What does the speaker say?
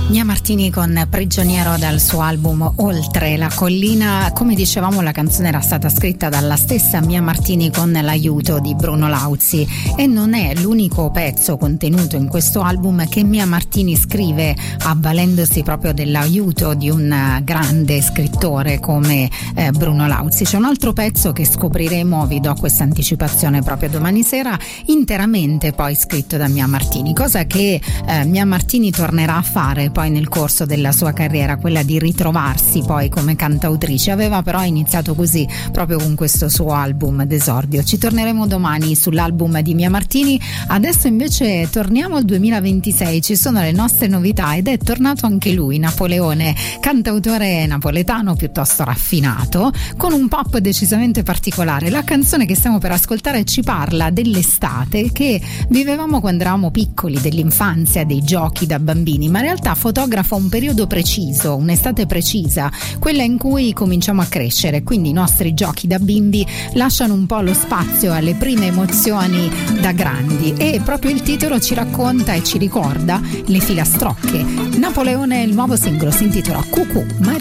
Mia Martini con Prigioniero dal suo album Oltre la collina. Come dicevamo, la canzone era stata scritta dalla stessa Mia Martini con l'aiuto di Bruno Lauzi e non è l'unico pezzo contenuto in questo album che Mia Martini scrive avvalendosi proprio dell'aiuto di un grande scrittore come Bruno Lauzi. C'è un altro pezzo che scopriremo, vi do questa anticipazione proprio domani sera, interamente poi scritto da Mia Martini, cosa che Mia Martini tornerà a fare poi nel corso della sua carriera, quella di ritrovarsi poi come cantautrice. Aveva però iniziato così, proprio con questo suo album d'esordio. Ci torneremo domani sull'album di Mia Martini. Adesso invece torniamo al 2026, ci sono le nostre novità ed è tornato anche lui, Napoleone, cantautore napoletano piuttosto raffinato, con un pop decisamente particolare. La canzone che stiamo per ascoltare ci parla dell'estate che vivevamo quando eravamo piccoli, dell'infanzia, dei giochi da bambini, ma in realtà fotografa un periodo preciso, un'estate precisa, quella in cui cominciamo a crescere, quindi i nostri giochi da bimbi lasciano un po' lo spazio alle prime emozioni da grandi, e proprio il titolo ci racconta e ci ricorda le filastrocche. Napoleone, il nuovo singolo si intitola Cucù.